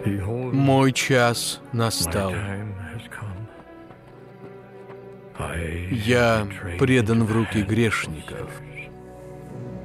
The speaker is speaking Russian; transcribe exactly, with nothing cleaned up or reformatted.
Мой час настал. Я предан в руки грешников.